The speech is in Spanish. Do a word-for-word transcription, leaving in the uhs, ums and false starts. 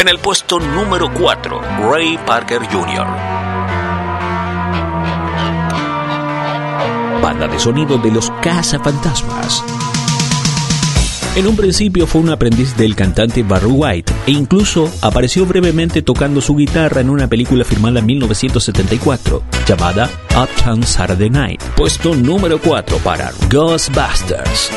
En el puesto número cuatro, Ray Parker junior Banda de sonido de los Cazafantasmas. En un principio fue un aprendiz del cantante Barry White e incluso apareció brevemente tocando su guitarra en una película filmada en mil novecientos setenta y cuatro llamada Uptown Saturday Night. Puesto número cuatro para Ghostbusters.